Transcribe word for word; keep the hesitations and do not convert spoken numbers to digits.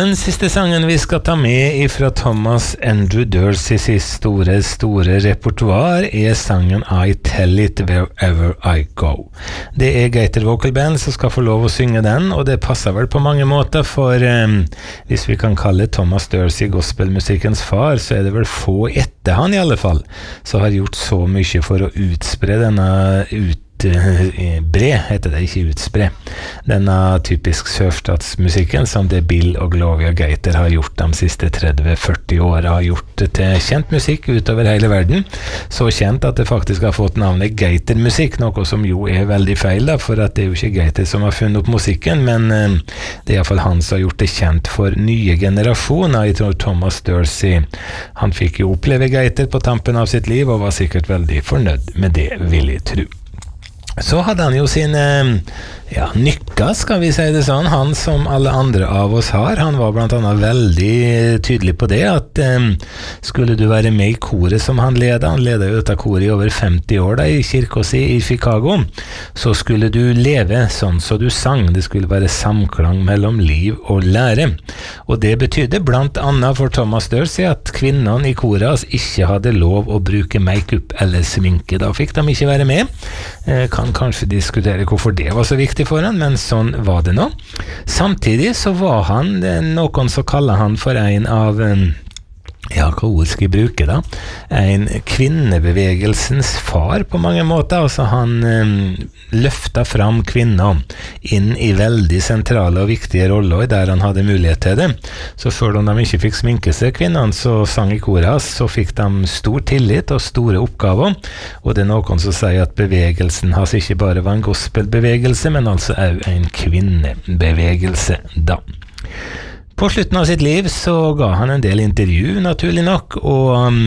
Den siste sangen vi skal ta med ifra Thomas Andrew Durseys store, store repertoar er sangen I Tell It Wherever I Go. Det er Gaiter Vocal Band som skal få lov å synge den, og det passer vel på mange måter, for um, hvis vi kan kalle Thomas Dursey gospelmusikkens far, så er det vel få etter han i alle fall, som har gjort så mye for å utspre denne ut bre, heter det, ikke utspre. Denne typisk sørstatsmusikken som det Bill og Gloria Gaiter har gjort de siste tretti til førti årene, har gjort det til kjent musikk utover hele verden. Så kjent at det faktisk har fått navnet Gaiter-musikk, noe som jo er veldig feil, da, for at det er jo ikke Gaiter som har funnet opp musikken, men eh, det er i hvert fall han som har gjort det kjent for nye generasjoner. Jeg tror Thomas Dursey, han fikk jo oppleve Gaiter på tampen av sitt liv, og var sikkert veldig fornøyd med det, vil jeg tro. Så hadde han jo sine ja, nykker, skal vi si det sånn, han som alle andre av oss har. Han var blant annet veldig tydelig på det, at um, skulle du være med i koret som han leder, han leder jo dette koret i over femti år da, i kirka si i Chicago, så skulle du leve sånn så du sang. Det skulle være samklang mellom liv og lære. Og det betydde blant annet for Thomas Dursey at kvinnene i koret ikke hadde lov å bruke make-up eller sminke. Da fikk de ikke være med. Eh, kan kanskje diskutere hvorfor det var så viktig for han, men sånn var det nå. Samtidig så var han, noen så kaller han for en av, ja, hva ord skal jeg bruke da? En kvinnebevegelsens far på mange måter. Altså han um, løfta fram kvinner inn i veldig sentrale og viktige roller der han hadde mulighet til det. Så selv om de ikke fikk sminke seg, kvinnerne, så sang i koret, så fikk de stor tillit og store oppgaver. Og det er noen som sier at bevegelsen hans ikke bare var en gospelbevegelse, men altså også en kvinnebevegelse da. På slutten av sitt liv så ga han en del intervju, naturlig nok, og um,